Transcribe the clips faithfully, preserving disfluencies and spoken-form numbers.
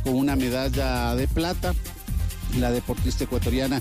con una medalla de plata. La deportista ecuatoriana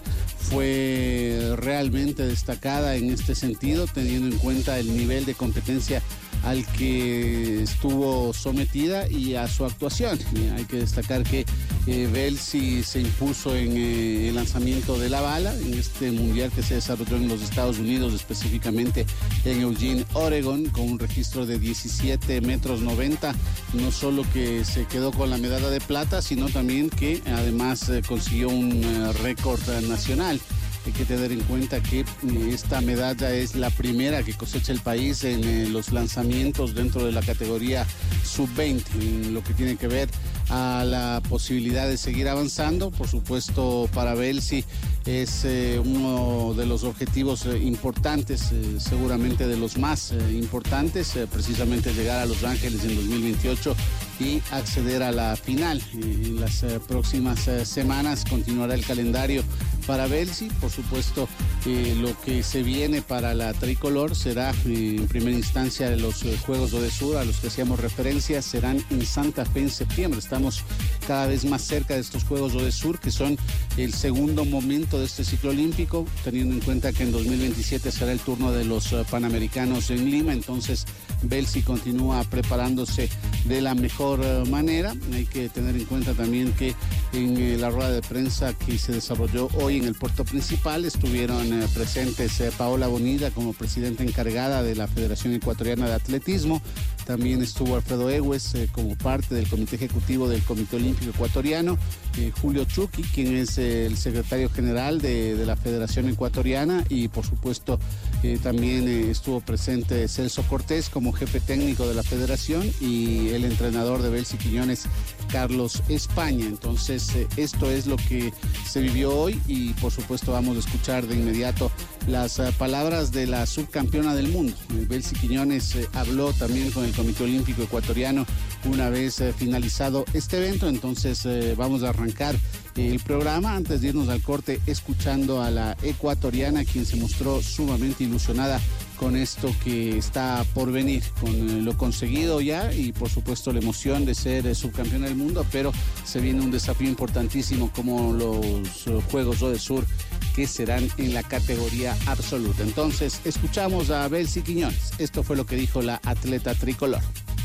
fue realmente destacada en este sentido, teniendo en cuenta el nivel de competencia al que estuvo sometida y a su actuación. Y hay que destacar que eh, Belsi se impuso en eh, el lanzamiento de la bala en este mundial que se desarrolló en los Estados Unidos, específicamente en Eugene, Oregon, con un registro de diecisiete metros noventa. No solo que se quedó con la medalla de plata, sino también que además eh, consiguió un eh, récord eh, nacional. Hay que tener en cuenta que esta medalla es la primera que cosecha el país en eh, los lanzamientos dentro de la categoría sub veinte, en lo que tiene que ver a la posibilidad de seguir avanzando. Por supuesto, para Belsi es eh, uno de los objetivos eh, importantes, eh, seguramente de los más eh, importantes, eh, precisamente llegar a Los Ángeles en dos mil veintiocho y acceder a la final. Eh, en las eh, próximas eh, semanas continuará el calendario para Belsi. Por supuesto, eh, lo que se viene para la tricolor será eh, en primera instancia los eh, Juegos Odesur a los que hacíamos referencia, serán en Santa Fe en septiembre. Estamos cada vez más cerca de estos Juegos Odesur, que son el segundo momento de este ciclo olímpico, teniendo en cuenta que en dos mil veintisiete será el turno de los uh, Panamericanos en Lima. Entonces Belsi continúa preparándose de la mejor uh, manera. Hay que tener en cuenta también que en eh, la rueda de prensa que se desarrolló hoy en el puerto principal estuvieron eh, presentes eh, Paola Bonilla como presidenta encargada de la Federación Ecuatoriana de Atletismo. También estuvo Alfredo Egues eh, como parte del comité ejecutivo del Comité Olímpico Ecuatoriano, eh, Julio Chuqui, quien es eh, el secretario general de, de la Federación Ecuatoriana, y por supuesto eh, también eh, estuvo presente Celso Cortés como jefe técnico de la Federación y el entrenador de Belsi Quiñones, Carlos España. Entonces eh, esto es lo que se vivió hoy y por supuesto vamos a escuchar de inmediato las uh, palabras de la subcampeona del mundo. Eh, Belsi Quiñones eh, habló también con el Comité Olímpico Ecuatoriano una vez eh, finalizado este evento. Entonces eh, vamos a arrancar eh, el programa antes de irnos al corte escuchando a la ecuatoriana, quien se mostró sumamente ilusionada con esto que está por venir, con eh, lo conseguido ya y por supuesto la emoción de ser eh, subcampeona del mundo, pero se viene un desafío importantísimo como los uh, Juegos Odesur, que serán en la categoría absoluta. Entonces escuchamos a Belsi Quiñones. Esto fue lo que dijo la atleta tricolor.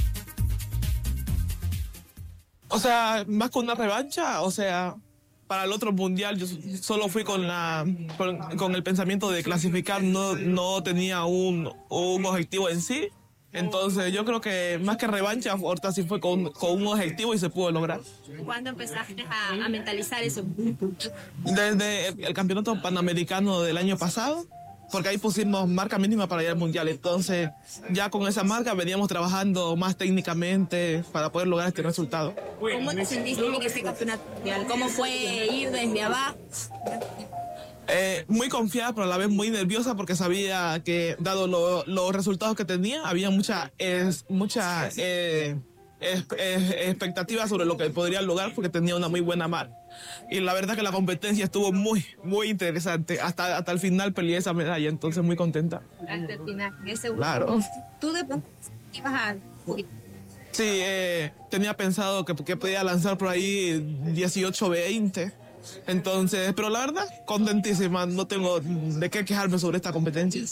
O sea, más que una revancha, o sea, para el otro mundial yo solo fui con la con, con el pensamiento de clasificar, no, no tenía un, un objetivo en sí. Entonces yo creo que más que revancha, ahorita sí fue con, con un objetivo y se pudo lograr. ¿Cuándo empezaste a, a mentalizar eso? Desde el, el campeonato panamericano del año pasado, porque ahí pusimos marca mínima para ir al mundial. Entonces ya con esa marca veníamos trabajando más técnicamente para poder lograr este resultado. ¿Cómo te sentiste en ese campeonato mundial? ¿Cómo fue ir desde abajo? Eh, muy confiada, pero a la vez muy nerviosa porque sabía que, dado lo, los resultados que tenía, había mucha, es, mucha eh, es, es, expectativa sobre lo que podría lograr porque tenía una muy buena mar. Y la verdad que la competencia estuvo muy, muy interesante. Hasta, hasta el final peleé esa medalla, entonces muy contenta. Hasta el final, ese claro. ¿Tú de pronto ibas a...? Sí, eh, tenía pensado que, que podía lanzar por ahí dieciocho veinte. Entonces, pero la verdad, contentísima, no tengo de qué quejarme sobre esta competencia.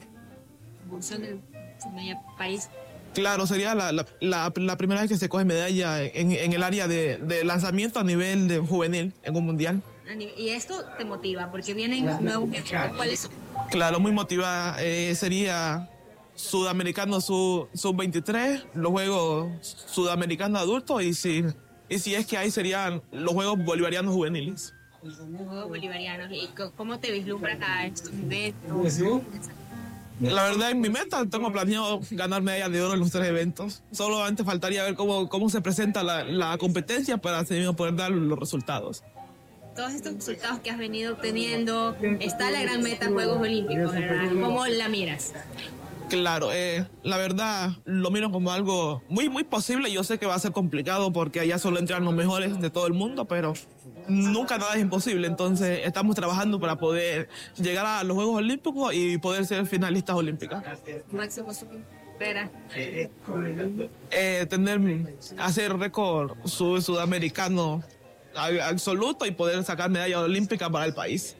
País. Claro, sería la, la, la, la primera vez que se coge medalla en, en el área de, de lanzamiento a nivel de juvenil en un mundial. Y esto te motiva, porque vienen nuevos... ¿Cuáles son? Claro, muy motivada. Eh, sería sudamericano sub veintitrés, los Juegos Sudamericanos Adultos y si... Y si es que ahí serían los Juegos Bolivarianos Juveniles. Los Juegos Bolivarianos. ¿Y cómo te vislumbras a estos eventos? La verdad, en mi meta tengo planeado ganar medallas de oro en los tres eventos. Solamente faltaría ver cómo, cómo se presenta la, la competencia para así mismo poder dar los resultados. Todos estos resultados que has venido obteniendo, está la gran meta Juegos Olímpicos, ¿verdad? ¿Cómo la miras? Claro, eh, la verdad lo miro como algo muy, muy posible. Yo sé que va a ser complicado porque allá solo entran los mejores de todo el mundo, pero nunca nada es imposible. Entonces estamos trabajando para poder llegar a los Juegos Olímpicos y poder ser finalistas olímpicas. Máximo, espera? Eh, tener, hacer récord sud sudamericano absoluto y poder sacar medalla olímpica para el país.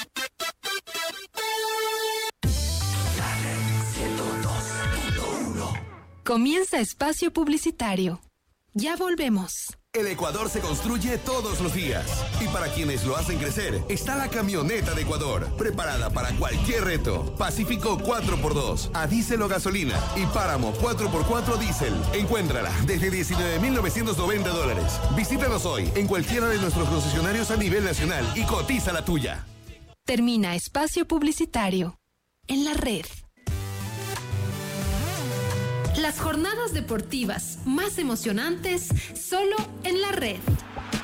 Comienza espacio publicitario. Ya volvemos. El Ecuador se construye todos los días. Y para quienes lo hacen crecer, está la camioneta de Ecuador, preparada para cualquier reto. Pacífico cuatro por dos, a diésel o gasolina. Y Páramo cuatro por cuatro diésel. Encuéntrala desde diecinueve mil novecientos noventa dólares. Visítanos hoy en cualquiera de nuestros concesionarios a nivel nacional y cotiza la tuya. Termina espacio publicitario. En la red. Las jornadas deportivas más emocionantes solo en la red.